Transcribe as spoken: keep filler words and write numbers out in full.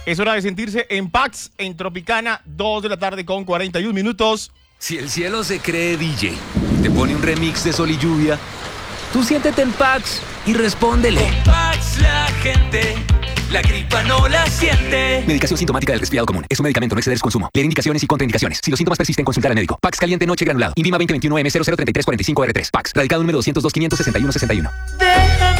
Es hora de sentirse en Pax, en Tropicana, dos de la tarde con cuarenta y un minutos. Si el cielo se cree D J, te pone un remix de Sol y Lluvia, tú siéntete en Pax y respóndele. En Pax la gente, la gripa no la siente. Medicación sintomática del resfriado común. Es un medicamento, no exceder su consumo. Leer indicaciones y contraindicaciones. Si los síntomas persisten, consultar al médico. Pax caliente noche granulado. INVIMA veinte veintiuno M cero cero treinta y tres cuarenta y cinco R tres. Pax. Radicado número doscientos dos, quinientos sesenta y uno sesenta y uno. Déjame